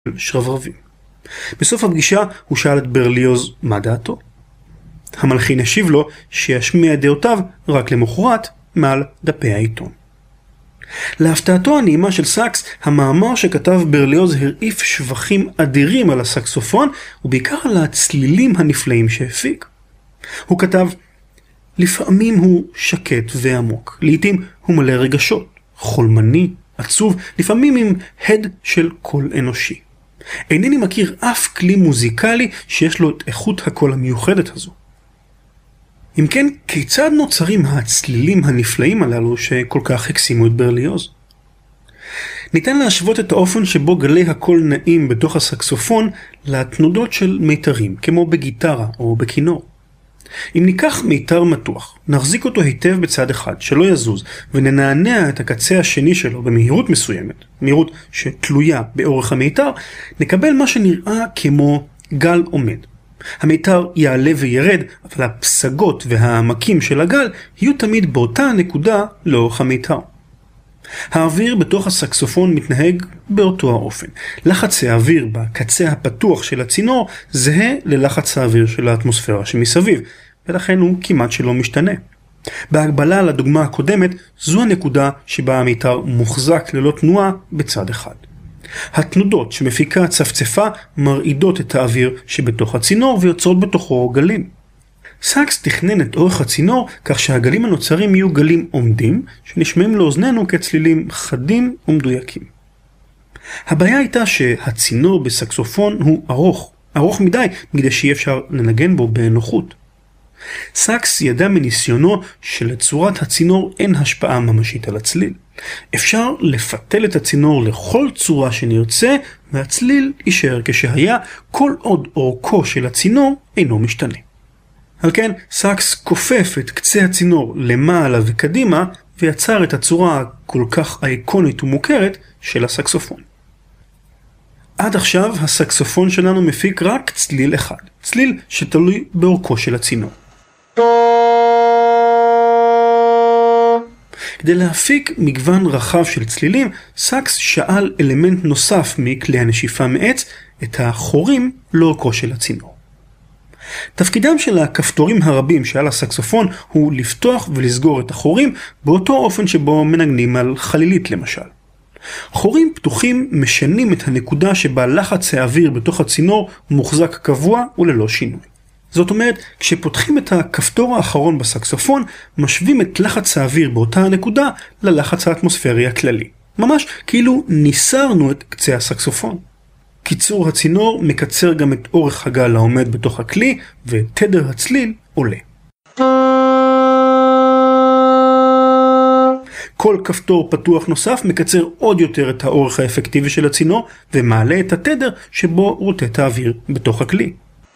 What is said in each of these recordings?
שרברבים. בסוף הפגישה הוא שאל את ברליוז מה דעתו. המלחין השיב לו שישמיע דעותיו רק למחרת מעל דפי העיתון. להפתעתו הנעימה של סאקס, המאמר שכתב ברליוז הרעיף שבחים אדירים על הסקסופון, ובעיקר על הצלילים הנפלאים שהפיק. הוא כתב, לפעמים הוא שקט ועמוק, לעתים הוא מלא רגשות, חולמני, עצוב, לפעמים עם הד של קול אנושי. אינני מכיר אף כלי מוזיקלי שיש לו את איכות הקול המיוחדת הזו. אם כן, כיצד נוצרים הצלילים הנפלאים הללו שכל כך הקסימו את ברליוז? ניתן להשוות את האופן שבו גלי הקול נעים בתוך הסקסופון לתנודות של מיתרים, כמו בגיטרה או בכינור. אם ניקח מיתר מתוח, נחזיק אותו היטב בצד אחד, שלא יזוז, וננענע את הקצה השני שלו במהירות מסוימת, מהירות שתלויה באורך המיתר, נקבל מה שנראה כמו גל עומד. המיתר יעלה וירד, אבל הפסגות והעמקים של הגל יהיו תמיד באותה הנקודה לאורך המיתר. האוויר בתוך הסקסופון מתנהג באותו האופן. לחץ האוויר בקצה הפתוח של הצינור זהה ללחץ האוויר של האטמוספירה שמסביב, ולכן הוא כמעט שלא משתנה. בהגבלה לדוגמה הקודמת, זו הנקודה שבה המיתר מוחזק ללא תנועה בצד אחד. התנודות שמפיקה הצפצפה מרעידות את האוויר שבתוך הצינור ויוצרות בתוכו גלים. סאקס תכנן את אורך הצינור כך שהגלים הנוצרים יהיו גלים עומדים שנשמעים לאוזנינו כצלילים חדים ומדויקים. הבעיה הייתה שהצינור בסקסופון הוא ארוך מדי כדי שאי אפשר לנגן בו בנוחות. סאקס ידע מניסיונו שלצורת הצינור אין השפעה ממשית על הצליל. אפשר לפתל את הצינור לכל צורה שנרצה והצליל יישאר כשהיה כל עוד אורכו של הצינור אינו משתנה. על כן סאקס כופף את קצה הצינור למעלה וקדימה ויצר את הצורה כל כך אייקונית ומוכרת של הסקסופון. עד עכשיו הסקסופון שלנו מפיק רק צליל אחד, צליל שתלוי באורכו של הצינור. כדי להפיק מגוון רחב של צלילים, סאקס שאל אלמנט נוסף מכלי הנשיפה מעץ, את החורים לאורכו של הצינור. תפקידם של הכפתורים הרבים שעל הסקסופון הוא לפתוח ולסגור את החורים באותו אופן שבו מנגנים על חלילית למשל. חורים פתוחים משנים את הנקודה שבה לחץ האוויר בתוך הצינור מוחזק קבוע וללא שינוי. זאת אומרת, כשפותחים את הכפתור האחרון בסקסופון, משווים את לחץ האוויר באותה הנקודה ללחץ האטמוספרי הכללי. ממש כאילו ניסרנו את קצה הסקסופון. קיצור הצינור מקצר גם את אורך הגל העומד בתוך הכלי, ותדר הצליל עולה. כל כפתור פתוח נוסף מקצר עוד יותר את האורך האפקטיבי של הצינור, ומעלה את התדר שבו רוטט האוויר בתוך הכלי.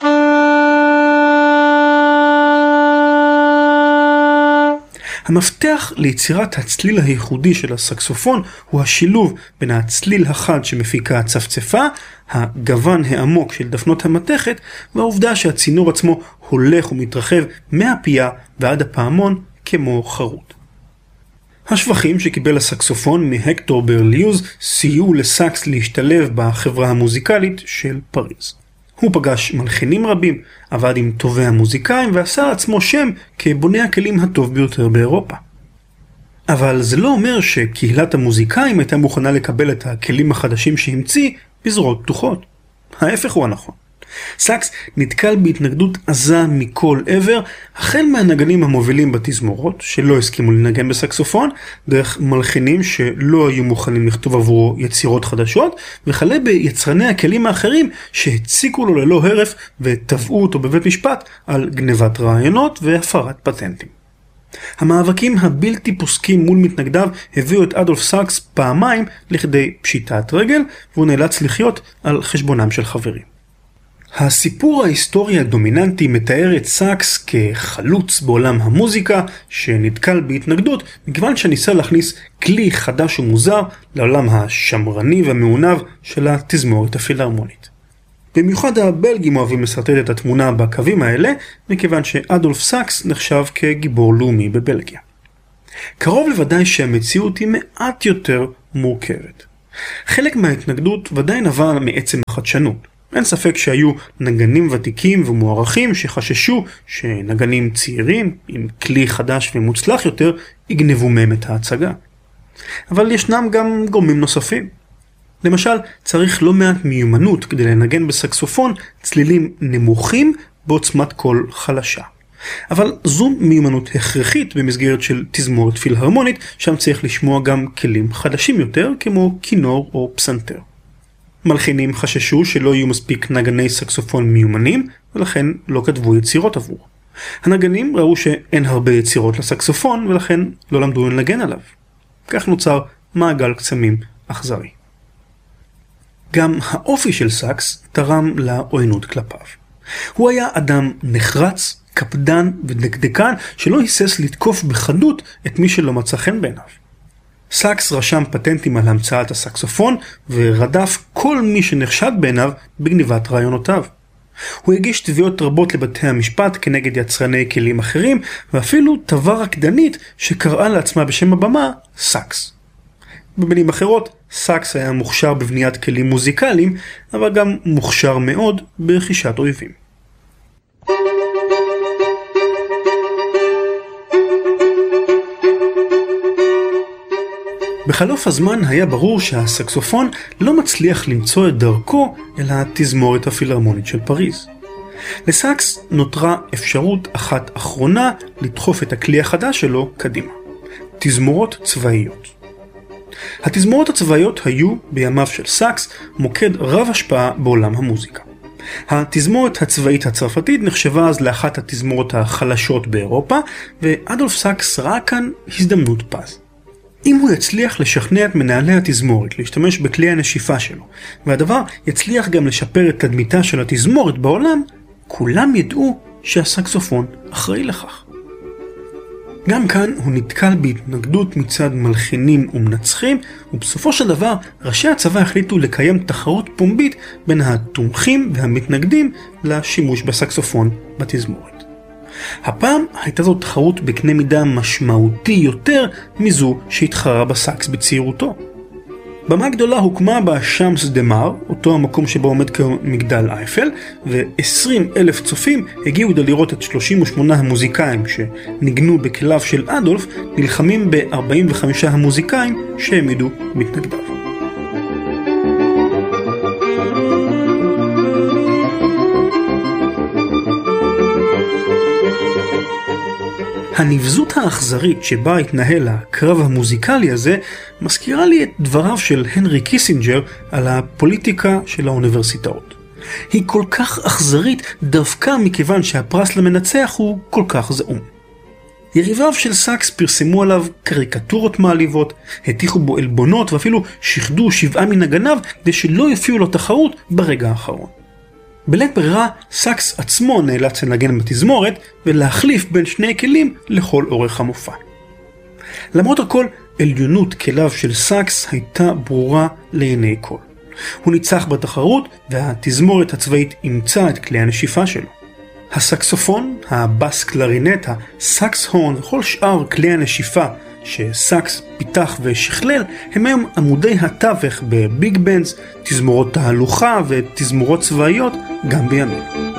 המפתח ליצירת הצליל הייחודי של הסקסופון הוא השילוב בין הצליל החד שמפיקה הצפצפה, הגוון העמוק של דפנות המתכת, והעובדה שהצינור עצמו הולך ומתרחב מהפייה ועד הפעמון כמו חרוט. השבחים שקיבל הסקסופון מהקטור ברליוז סייעו לסאקס להשתלב בחברה המוזיקלית של פריז. הוא פגש מלחינים רבים, עבד עם טובי המוזיקאים ועשה עצמו שם כבונה הכלים הטוב ביותר באירופה. אבל זה לא אומר שקהילת המוזיקאים הייתה מוכנה לקבל את הכלים החדשים שהמציא בזרועות פתוחות. ההפך הוא הנכון. סאקס נתקל בהתנגדות עזה מכל עבר, החל מהנגנים המובילים בתזמורות שלא הסכימו לנגן בסקסופון, דרך מלחינים שלא היו מוכנים לכתוב עבורו יצירות חדשות, וכלה ביצרני הכלים האחרים שהציקו לו ללא הרף ותבעו אותו בבית משפט על גנבת רעיונות והפרת פטנטים. המאבקים הבלתי פוסקים מול מתנגדיו הביאו את אדולף סאקס פעמיים לכדי פשיטת רגל, והוא נאלץ לחיות על חשבונם של חברים. הסיפור ההיסטורי הדומיננטי מתאר את סאקס כחלוץ בעולם המוזיקה שנתקל בהתנגדות מכיוון שניסה להכניס כלי חדש ומוזר לעולם השמרני והמעונב של התזמורת הפילהרמונית. במיוחד הבלגים אוהבים לסרטט את התמונה בקווים האלה מכיוון שאדולף סאקס נחשב כגיבור לאומי בבלגיה. קרוב לוודאי שהמציאות היא מעט יותר מורכבת. חלק מההתנגדות ודאי נבע מעצם החדשנות. אין ספק שהיו נגנים ותיקים ומוערכים שחששו שנגנים צעירים עם כלי חדש ומוצלח יותר יגנבו מהם את ההצגה. אבל ישנם גם גורמים נוספים. למשל, צריך לא מעט מיומנות כדי לנגן בסקסופון צלילים נמוכים בעוצמת קול חלשה. אבל זו מיומנות הכרחית במסגרת של תזמורת פילהרמונית, שם צריך לשמוע גם כלים חדשים יותר כמו כינור או פסנתר. מלחינים חששו שלא יהיו מספיק נגני סקסופון מיומנים, ולכן לא כתבו יצירות עבור. הנגנים ראו שאין הרבה יצירות לסקסופון, ולכן לא למדו לנגן עליו. כך נוצר מעגל קסמים אכזרי. גם האופי של סאקס תרם לעוינות כלפיו. הוא היה אדם נחרץ, קפדן ודקדקן שלא היסס לתקוף בחדות את מי שלא מצא חן בעיניו. סאקס רשם פטנטים על המצאת הסקסופון ורדף כל מי שנחשד בעיניו בגניבת רעיונותיו. הוא הגיש תביעות רבות לבתי המשפט כנגד יצרני כלים אחרים, ואפילו תבע רקדנית שקראה לעצמה בשם הבמה סאקס. במילים אחרות, סאקס היה מוכשר בבניית כלים מוזיקליים, אבל גם מוכשר מאוד ברכישת אויבים. בחלוף הזמן היה ברור שהסקסופון לא מצליח למצוא את דרכו אל התזמורת הפילהרמונית של פריז. לסאקס נותרה אפשרות אחת אחרונה לדחוף את הכלי החדש שלו קדימה. תזמורות צבאיות. התזמורות הצבאיות היו בימיו של סאקס מוקד רב השפעה בעולם המוזיקה. התזמורת הצבאית הצרפתית נחשבה אז לאחת התזמורות החלשות באירופה, ואדולף סאקס ראה כאן הזדמנות פז. אם הוא יצליח לשכנע את מנהלי התזמורת להשתמש בכלי הנשיפה שלו, והדבר יצליח גם לשפר את תדמיתה של התזמורת בעולם, כולם ידעו שהסקסופון אחראי לכך. גם כאן הוא נתקל בהתנגדות מצד מלחינים ומנצחים, ובסופו של דבר ראשי הצבא החליטו לקיים תחרות פומבית בין התומכים והמתנגדים לשימוש בסקסופון בתזמורת. הפעם הייתה זו תחרות בקנה מידה משמעותי יותר מזו שהתחרה בסאקס בצעירותו. במה גדולה הוקמה בשאמס דה מאר, אותו המקום שבו עומד כמגדל אייפל, ו20,000 צופים הגיעו כדי לראות את 38 המוזיקאים שניגנו בכליו של אדולף, נלחמים ב-45 המוזיקאים שהעמידו מתנגדיו. הנבזות האכזרית שבה התנהל הקרב המוזיקלי הזה מזכירה לי את דבריו של הנרי קיסינג'ר על הפוליטיקה של האוניברסיטאות. היא כל כך אכזרית דווקא מכיוון שהפרס למנצח הוא כל כך זעום. יריביו של סאקס פרסמו עליו קריקטורות מעליבות, הטיחו בו אלבונות ואפילו שחדו 7 מנגניו כדי שלא יופיעו לו תחרות ברגע האחרון. בלית ברירה, סאקס עצמו נאלץ לנגן בתזמורת ולהחליף בין שני כלים לכל אורך המופע. למרות הכל, עליונות כליו של סאקס הייתה ברורה לעיני כל. הוא ניצח בתחרות והתזמורת הצבאית אימצה את כלי הנשיפה שלו. הסקסופון, הבאס קלרינט, הסקס הורן וכל שאר כלי הנשיפה שסאקס פיתח ושכלל הם היום עמודי התווך בביג בנדס, תזמורות תהלוכה ותזמורות צבאיות גם בימינו.